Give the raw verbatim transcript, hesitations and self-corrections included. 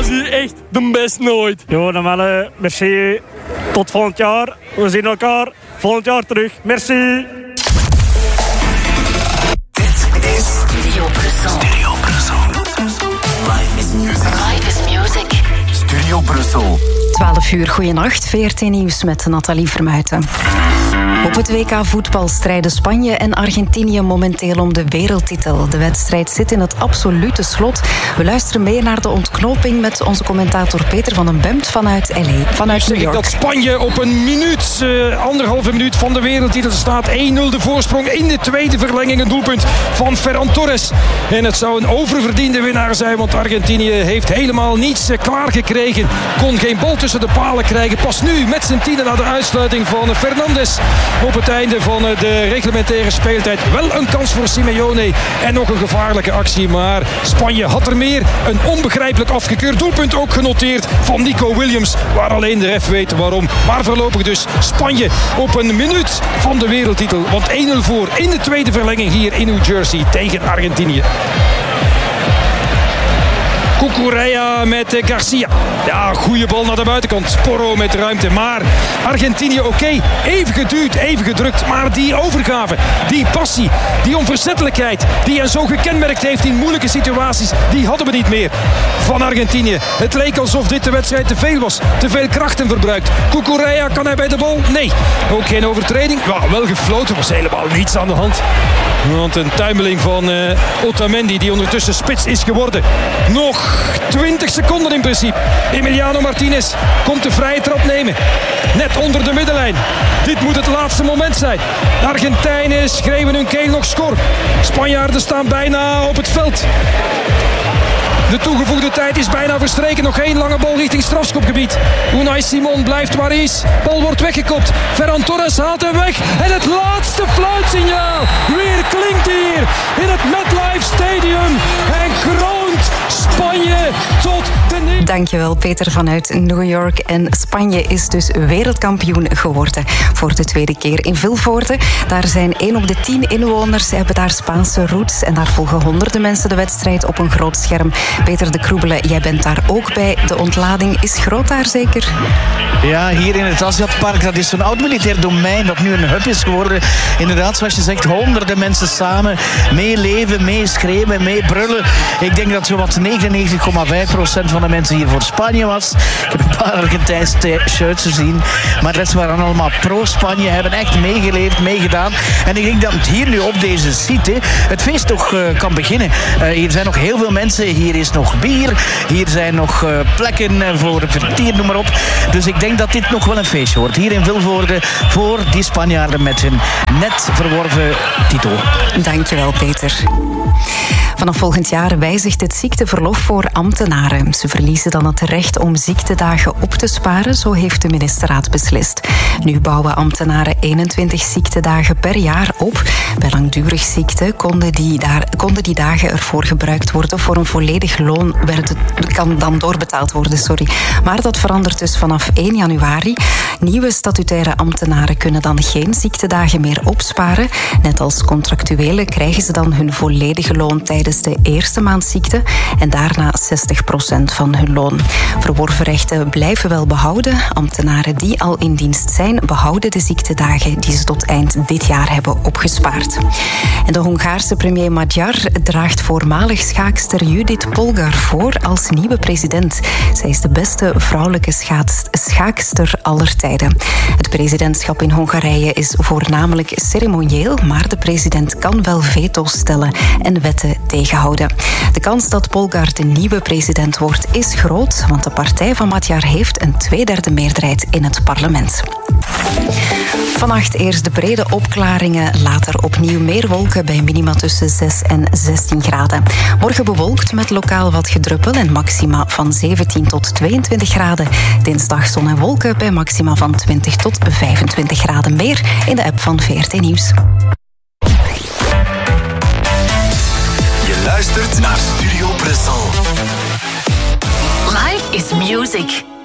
is echt de beste nooit. Jo, dan wel, uh, merci. Tot volgend jaar. We zien elkaar volgend jaar terug. Merci. Dit is Studio Brussel. Studio Brussel. Life is music. Life is music. Studio Brussel. twaalf uur, goeienacht. V R T Nieuws met Nathalie Vermuijten. Op het W K voetbal strijden Spanje en Argentinië momenteel om de wereldtitel. De wedstrijd zit in het absolute slot. We luisteren mee naar de ontknoping met onze commentator Peter van den Bemt vanuit L A, vanuit New York. Dat Spanje op een minuut, uh, anderhalve minuut van de wereldtitel staat. één nul de voorsprong in de tweede verlenging. Een doelpunt van Ferran Torres. En het zou een oververdiende winnaar zijn, want Argentinië heeft helemaal niets uh, klaargekregen. Kon geen bal tussen de palen krijgen. Pas nu met zijn tienen na de uitsluiting van uh, Fernandes. Op het einde van de reglementaire speeltijd wel een kans voor Simeone en nog een gevaarlijke actie. Maar Spanje had er meer. Een onbegrijpelijk afgekeurd doelpunt ook genoteerd van Nico Williams. Waar alleen de ref weet waarom. Maar voorlopig dus Spanje op een minuut van de wereldtitel. Want één nul voor in de tweede verlenging hier in New Jersey tegen Argentinië. Cucurella met Garcia. Ja, goede bal naar de buitenkant. Porro met ruimte. Maar Argentinië oké. Okay. Even geduwd, even gedrukt. Maar die overgave, die passie, die onverzettelijkheid die hen zo gekenmerkt heeft in moeilijke situaties, die hadden we niet meer van Argentinië. Het leek alsof dit de wedstrijd te veel was. Te veel krachten verbruikt. Cucurella, kan hij bij de bal? Nee. Ook geen overtreding. Ja, wel gefloten. Was helemaal niets aan de hand. Want een tuimeling van uh, Otamendi, die ondertussen spits is geworden. Nog twintig seconden in principe. Emiliano Martinez komt de vrije trap nemen. Net onder de middenlijn. Dit moet het laatste moment zijn. De Argentijnen schreeuwen hun keel nog schor. Spanjaarden staan bijna op het veld. De toegevoegde tijd is bijna verstreken. Nog één lange bal richting strafschopgebied. Unai Simon blijft waar hij is. Bal wordt weggekopt. Ferran Torres haalt hem weg. En het laatste fluitsignaal. Weer klinkt hier in het MetLife Stadium. En kroont Spanje tot de... Ne- Dankjewel Peter vanuit New York. En Spanje is dus wereldkampioen geworden. Voor de tweede keer in Vilvoorde. Daar zijn één op de tien inwoners hebben daar Spaanse roots. En daar volgen honderden mensen de wedstrijd op een groot scherm. Peter de Kroebele, jij bent daar ook bij. De ontlading is groot daar zeker? Ja, hier in het Aziatpark, dat is zo'n oud militair domein dat nu een hub is geworden. Inderdaad, zoals je zegt, honderden mensen samen meeleven, meeschreeuwen, meebrullen. Ik denk dat zowat negenennegentig komma vijf procent van de mensen hier voor Spanje was. Ik heb een paar Argentijnse shirts gezien, maar de rest waren allemaal pro-Spanje, hebben echt meegeleefd, meegedaan. En ik denk dat het hier nu op deze site het feest toch uh, kan beginnen. Uh, hier zijn nog heel veel mensen, hier is nog bier, hier zijn nog uh, plekken voor vertier, noem maar op. Dus ik denk dat dit nog wel een feestje wordt. Hier in Vilvoorde voor die Spanjaarden met hun net verworven titel. Dankjewel, Peter. Vanaf volgend jaar wijzigt het ziekteverlof voor ambtenaren. Ze verliezen dan het recht om ziektedagen op te sparen, zo heeft de ministerraad beslist. Nu bouwen ambtenaren eenentwintig ziektedagen per jaar op. Bij langdurig ziekte konden die, daar, konden die dagen ervoor gebruikt worden voor een volledig loon, werd het, kan dan doorbetaald worden, sorry. Maar dat verandert dus vanaf één januari. Nieuwe statutaire ambtenaren kunnen dan geen ziektedagen meer opsparen. Net als contractuelen krijgen ze dan hun volledige loon tijdens de eerste maand ziekte en daarna zestig procent van hun loon. Verworven rechten blijven wel behouden. Ambtenaren die al in dienst zijn, behouden de ziektedagen die ze tot eind dit jaar hebben opgespaard. En de Hongaarse premier Magyar draagt voormalig schaakster Judith Polgar voor als nieuwe president. Zij is de beste vrouwelijke schaakster aller tijden. Het presidentschap in Hongarije is voornamelijk ceremonieel, maar de president kan wel veto's stellen en wetten tegenhouden. De kans dat Polgar de nieuwe president wordt is groot, want de partij van Magyar heeft een tweederde meerderheid in het parlement. Vannacht eerst de brede opklaringen, later opnieuw meer wolken bij minima tussen zes en zestien graden. Morgen bewolkt met lokaal wat gedruppel en maxima van zeventien tot tweeëntwintig graden. Dinsdag zon en wolken bij maxima van twintig tot vijfentwintig graden. Meer in de app van V R T Nieuws. Je luistert naar Studio Brussel. Life is music.